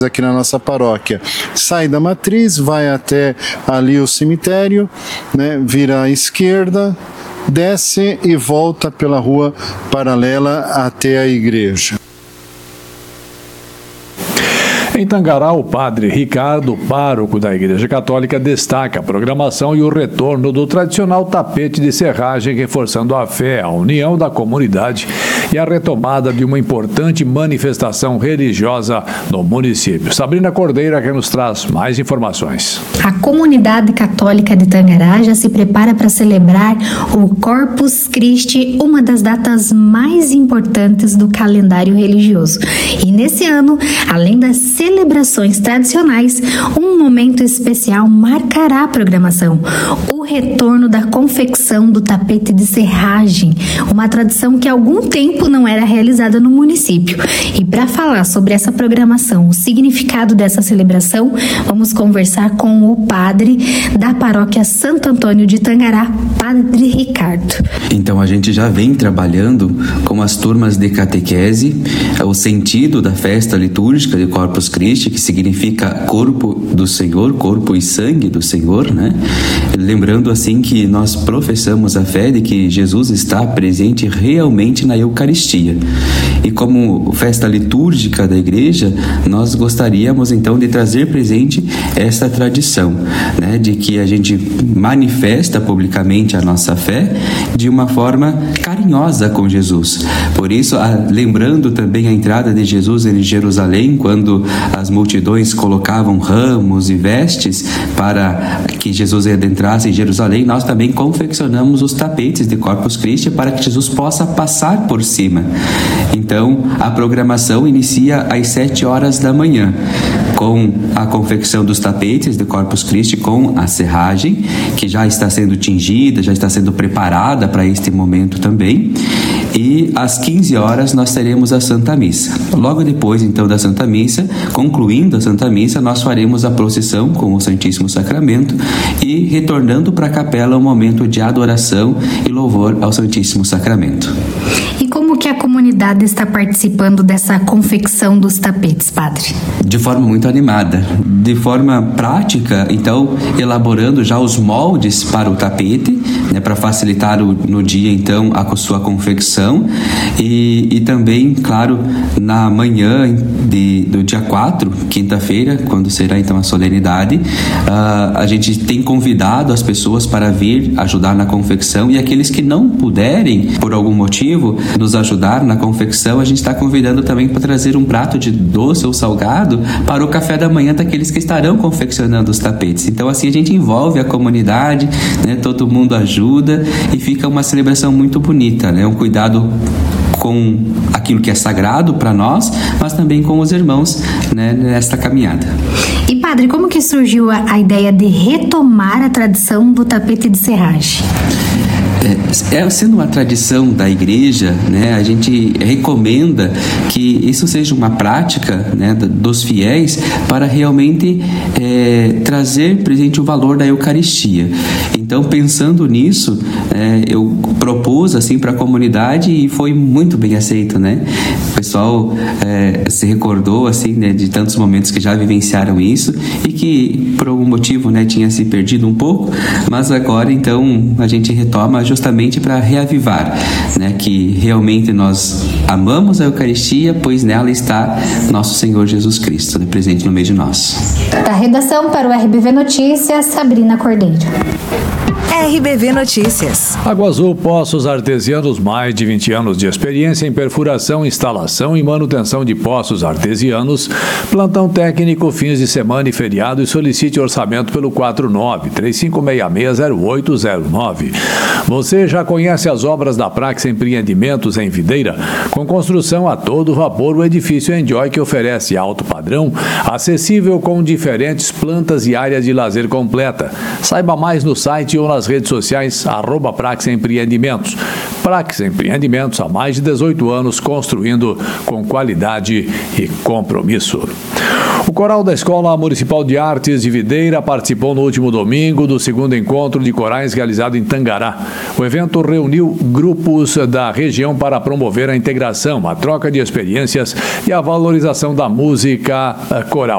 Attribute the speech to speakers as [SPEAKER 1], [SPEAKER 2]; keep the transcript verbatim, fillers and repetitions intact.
[SPEAKER 1] aqui na nossa paróquia. Sai da matriz, vai até ali o cemitério, né, vira à esquerda, desce e volta pela rua paralela até a igreja.
[SPEAKER 2] Em Tangará, o padre Ricardo, pároco da Igreja Católica, destaca a programação e o retorno do tradicional tapete de serragem, reforçando a fé, a união da comunidade e a retomada de uma importante manifestação religiosa no município. Sabrina Cordeira, que nos traz mais informações.
[SPEAKER 3] A comunidade católica de Tangará já se prepara para celebrar o Corpus Christi, uma das datas mais importantes do calendário religioso. E nesse ano, além das celebrações tradicionais, um momento especial marcará a programação: o retorno da confecção do tapete de serragem, uma tradição que há algum tempo não era realizada no município. E para falar sobre essa programação, o significado dessa celebração, vamos conversar com o padre da paróquia Santo Antônio de Tangará, padre Ricardo.
[SPEAKER 4] Então a gente já vem trabalhando com as turmas de catequese, o sentido da festa litúrgica de Corpus Christi, que significa corpo do Senhor, corpo e sangue do Senhor, né? Lembrando assim que nós professamos a fé de que Jesus está presente realmente na Eucaristia. E como festa litúrgica da igreja, nós gostaríamos então de trazer presente essa tradição, né? De que a gente manifesta publicamente a nossa fé de uma forma carinhosa com Jesus. Por isso, a, lembrando também a entrada de Jesus em Jerusalém, quando as multidões colocavam ramos e vestes para que Jesus adentrasse em Jerusalém, nós também confeccionamos os tapetes de Corpus Christi para que Jesus possa passar por cima. Então, a programação inicia às sete horas da manhã, com a confecção dos tapetes de Corpus Christi, com a serragem, que já está sendo tingida, já está sendo preparada para este momento também. E às quinze horas nós teremos a Santa Missa. Logo depois, então, da Santa Missa, concluindo a Santa Missa, nós faremos a procissão com o Santíssimo Sacramento e retornando para a capela um momento de adoração e louvor ao Santíssimo Sacramento.
[SPEAKER 3] E como que a comunidade está participando dessa confecção dos tapetes, padre?
[SPEAKER 4] De forma muito animada, de forma prática, então, elaborando já os moldes para o tapete, né, para facilitar o, no dia, então, a sua confecção e, e também, claro, na manhã de, do dia quatro, quinta-feira, quando será, então, a solenidade, uh, a gente tem convidado as pessoas para vir ajudar na confecção e aqueles que não puderem, por algum motivo, nos ajudar na confecção, a gente está convidando também para trazer um prato de doce ou salgado para o café da manhã daqueles que estarão confeccionando os tapetes. Então, assim, a gente envolve a comunidade, né, todo mundo ajuda e fica uma celebração muito bonita, né, um cuidado com aquilo que é sagrado para nós, mas também com os irmãos, né, nesta caminhada.
[SPEAKER 3] E padre, como que surgiu a, a ideia de retomar a tradição do tapete de serragem?
[SPEAKER 4] É, sendo uma tradição da igreja, né, a gente recomenda que isso seja uma prática, né, dos fiéis para realmente é, trazer presente o valor da Eucaristia. Então, pensando nisso, é, eu propus assim para a comunidade e foi muito bem aceito, né? O pessoal é, se recordou assim, né, de tantos momentos que já vivenciaram isso e que por algum motivo, né, tinha se perdido um pouco, mas agora então a gente retoma justamente para reavivar, né, que realmente nós amamos a Eucaristia, pois nela está nosso Senhor Jesus Cristo, né, presente no meio de nós.
[SPEAKER 3] Da redação para o R B V Notícias, Sabrina Cordeiro.
[SPEAKER 5] R B V Notícias.
[SPEAKER 2] Água Azul Poços Artesianos, mais de vinte anos de experiência em perfuração, instalação e manutenção de poços artesianos. Plantão técnico, fins de semana e feriado, e solicite orçamento pelo quatro nove três cinco seis seis zero oito zero nove. Você já conhece as obras da Prax Empreendimentos em Videira? Com construção a todo vapor, o edifício Enjoy, que oferece alto padrão, acessível com diferentes plantas e áreas de lazer completa. Saiba mais no site ou nas redes sociais, arroba Prax Empreendimentos. Prax Empreendimentos, há mais de dezoito anos, construindo com qualidade e compromisso. O coral da Escola Municipal de Artes de Videira participou no último domingo do segundo encontro de corais realizado em Tangará. O evento reuniu grupos da região para promover a integração, a troca de experiências e a valorização da música coral.